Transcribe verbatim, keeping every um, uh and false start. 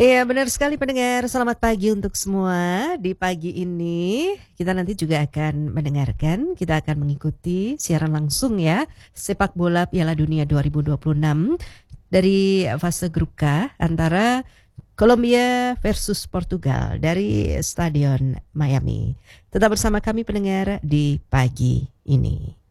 Iya benar sekali pendengar, selamat pagi untuk semua. Di pagi ini kita nanti juga akan mendengarkan, kita akan mengikuti siaran langsung ya sepak bola Piala Dunia dua ribu dua puluh enam dari fase grup K antara Kolombia versus Portugal dari Stadion Miami. Tetap bersama kami pendengar di pagi ini.